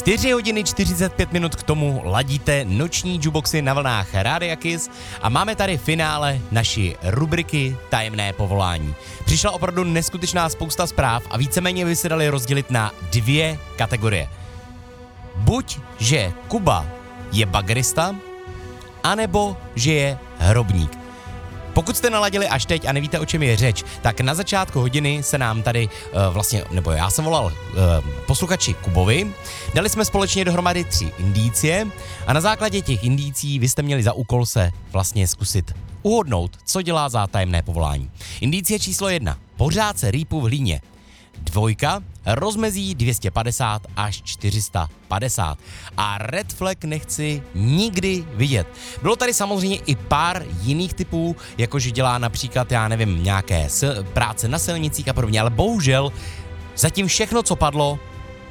4 hodiny 45 minut k tomu ladíte noční jukeboxy na vlnách Rádia Kiss a máme tady finále naší rubriky Tajemné povolání. Přišla opravdu neskutečná spousta zpráv a víceméně by se dali rozdělit na 2 kategorie. Buď, že Kuba je bagerista, anebo, že je hrobník. Pokud jste naladili až teď a nevíte, o čem je řeč, tak na začátku hodiny se nám tady nebo já jsem volal posluchači Kubovi, dali jsme společně dohromady 3 indicie a na základě těch indicí vy jste měli za úkol se vlastně zkusit uhodnout, co dělá za tajemné povolání. Indicie číslo 1. Pořád se rýpu v hlíně. 2. Rozmezí 250 až 450. A red flag nechci nikdy vidět. Bylo tady samozřejmě i pár jiných typů, jakože dělá například, já nevím, nějaké práce na silnicích a podobně, ale bohužel zatím všechno, co padlo,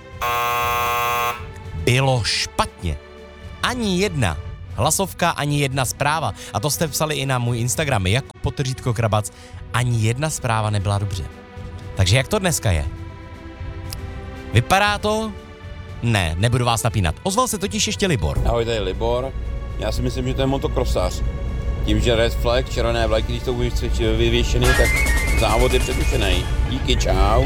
bylo špatně. Ani jedna hlasovka, ani jedna zpráva, a to jste psali i na můj Instagram, Jakub_Krabac, ani jedna zpráva nebyla dobře. Takže jak to dneska je? Vypadá to? Ne, nebudu vás napínat. Ozval se totiž ještě Libor. Ahoj, tady Libor. Já si myslím, že to je motokrosař. Tím, že red flag, červené vlajky, když to budeš vyvěšený, tak závod je předušený. Díky, čau.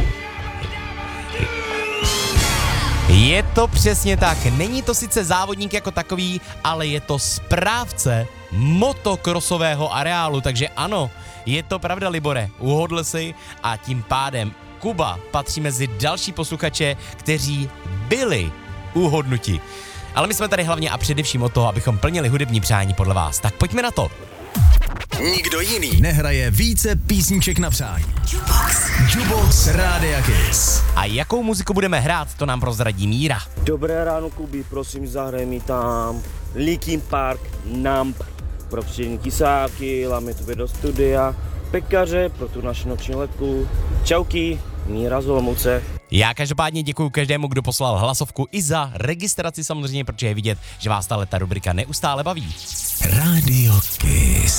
Je to přesně tak. Není to sice závodník jako takový, ale je to správce motokrosového areálu, takže ano, je to pravda, Libore, uhodl si a tím pádem Kuba patří mezi další posluchače, kteří byli uhodnuti. Ale my jsme tady hlavně a především o to, abychom plnili hudební přání podle vás. Tak pojďme na to. Nikdo jiný nehraje více písniček na přání. Jukebox Rádia Kiss. A jakou muziku budeme hrát, to nám prozradí Míra. Dobré ráno, Kubi, prosím, zahraj mi tam Linkin Park, Numb, pro příjemní tisáky, láme tu do studia, pekaře pro tu naši noční letku. Čauky, Míra z Olomouce. Já každopádně děkuji každému, kdo poslal hlasovku i za registraci samozřejmě, protože je vidět, že vás ta rubrika neustále baví. Radio Kiss.